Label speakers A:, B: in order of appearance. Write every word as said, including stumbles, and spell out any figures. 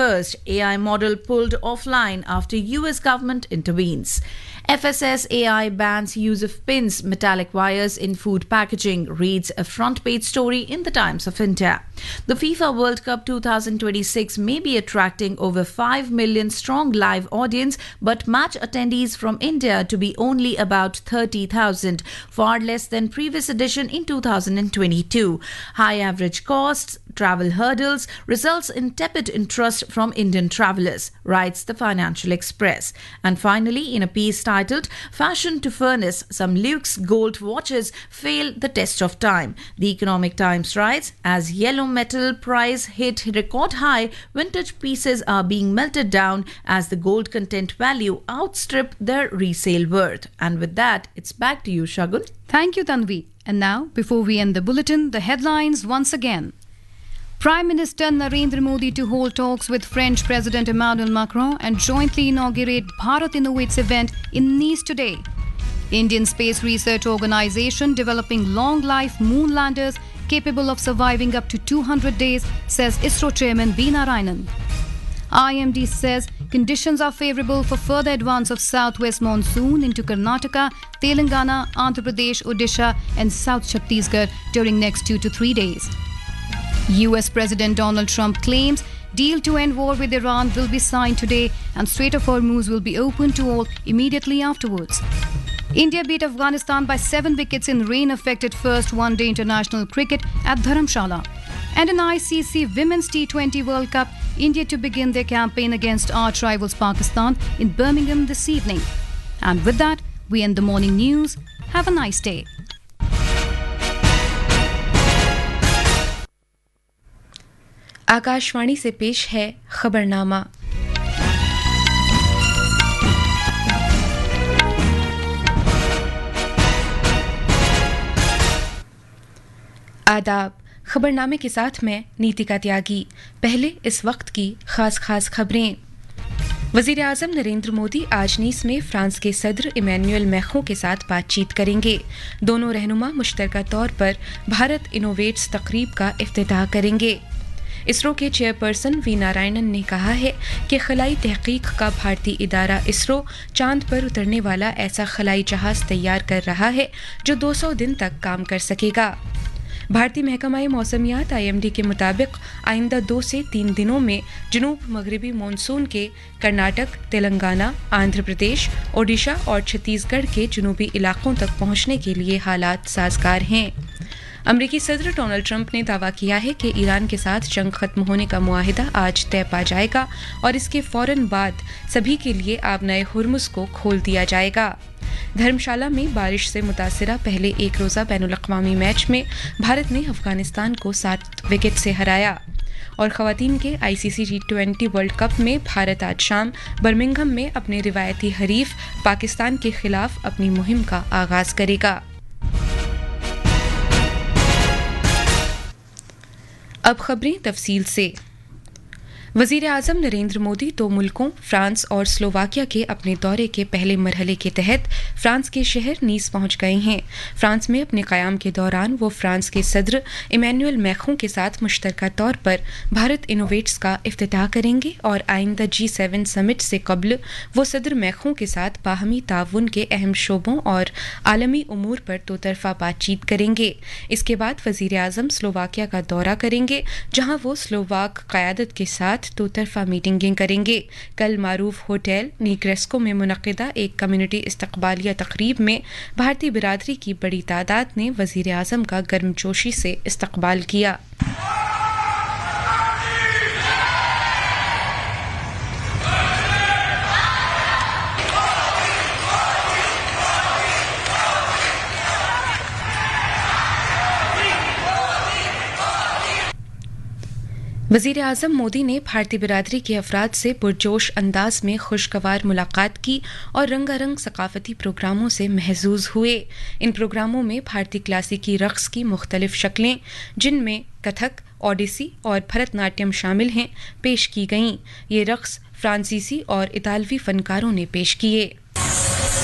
A: first A I model pulled offline after U S government intervenes. F S S A I bans use of pins, metallic wires in food packaging, reads a front page story in the Times of India. The FIFA World Cup twenty twenty-six may be attracting over five million strong live audience, but match attendees from India to be only about thirty thousand, far less than previous edition in two thousand twenty-two. High average costs, travel hurdles results in tepid interest from Indian travellers, writes the Financial Express. And finally, in a piece titled Fashion to Furnace, some Luke's gold watches fail the test of time. The Economic Times writes, as yellow metal price hit record high, vintage pieces are being melted down as the gold content value outstrip their resale worth. And with that, it's back to you, Shagun.
B: Thank you, Tanvi. And now, before we end the bulletin, the headlines once again. Prime Minister Narendra Modi to hold talks with French President Emmanuel Macron and jointly inaugurate Bharat Innovates event in Nice today. Indian Space Research Organisation developing long-life moon landers capable of surviving up to two hundred days, says ISRO Chairman B. Narayanan. I M D says conditions are favourable for further advance of southwest monsoon into Karnataka, Telangana, Andhra Pradesh, Odisha and South Chhattisgarh during next two to three days. U S President Donald Trump claims deal to end war with Iran will be signed today and Strait of Hormuz will be open to all immediately afterwards. India beat Afghanistan by seven wickets in rain-affected first one-day international cricket at Dharamshala. And in I C C Women's T twenty World Cup, India to begin their campaign against arch rivals Pakistan in Birmingham this evening. And with that, we end the morning news. Have a nice day.
C: Akashvani से पेश है खबरनामा। आदाब। खबरनामे के साथ मैं नीतिका त्यागी। पहले इस वक्त की खास खास खबरें। वज़ीर आज़म नरेंद्र मोदी आज नीस में फ्रांस के सदर इमैनुअल मैक्रों के साथ बातचीत करेंगे। दोनों रहनुमा मुश्तरका तौर पर भारत इनोवेट्स तकरीब का इफ्तिताह करेंगे। इसरो के चेयरपर्सन वी नारायणन ने कहा है कि खलाई तहकीक का भारतीय इदारा इसरो चांद पर उतरने वाला ऐसा खलाई जहाज़ तैयार कर रहा है जो दो सौ दिन तक काम कर सकेगा। भारतीय महकमा मौसमियात आई एम डी के मुताबिक आइंदा दो से तीन दिनों में जनूब मगरबी मानसून के कर्नाटक, तेलंगाना, आंध्र प्रदेश, ओडिशा और छत्तीसगढ़ के जनूबी इलाकों तक पहुंचने के लिए हालात साजगार हैं। अमरीकी सदर डोनाल्ड ट्रंप ने दावा किया है कि ईरान के साथ जंग खत्म होने का मुआहिदा आज तय पा जाएगा और इसके फौरन बाद सभी के लिए आबनाए हुर्मुज़ को खोल दिया जाएगा। धर्मशाला में बारिश से मुतासिरा पहले एक रोज़ा बैनुल-अक़वामी मैच में भारत ने अफगानिस्तान को सात विकेट से हराया। और ख़वातीन के आई सी C T twenty world cup में भारत आज शाम बर्मिंघम में अपने रिवायती हरीफ पाकिस्तान के खिलाफ अपनी मुहिम का आगाज़ करेगा। अब खबरें तफसील से। वज़ीर आज़म नरेंद्र मोदी दो मुल्कों फ्रांस और स्लोवाकिया के अपने दौरे के पहले मरहले के तहत फ्रांस के शहर नीस पहुंच गए हैं। फ्रांस में अपने क़याम के दौरान वो फ्रांस के सदर इमैनुअल मैक्रों के साथ मुश्तरका तौर पर भारत इनोवेट्स का इफ्तिताह करेंगे और आइंदा जी सेवन समिट से कबल वो सदर मैक्रों के साथ बाहमी ताउन के अहम शोबों और आलमी उमूर पर दो तरफ़ा बातचीत करेंगे। इसके बाद वज़ीर आज़म स्लोवाकिया का दौरा करेंगे, जहाँ वो स्लोवाक क़यादत के साथ दो तरफा मीटिंगें करेंगे। कल मारूफ होटल नीग्रेस्को में मुनक़िदा एक कम्युनिटी इस्तक़बालिया तकरीब में भारतीय बिरादरी की बड़ी तादाद ने वज़ीर आज़म का गर्मजोशी से इस्तक़बाल किया। वज़ीर आज़म मोदी ने भारतीय बिरादरी के अफराद से पुरजोश अंदाज में खुशगवार मुलाकात की और रंगारंग सकाफती प्रोग्रामों से महजूज हुए। इन प्रोग्रामों में भारतीय क्लासिकी रक़्स की मुख्तलिफ शक्लें, जिनमें कथक, ओडिसी और भरतनाट्यम शामिल हैं, पेश की गईं। ये रक़्स फ्रांसीसी और इतालवी फ़नकारों ने पेश किए।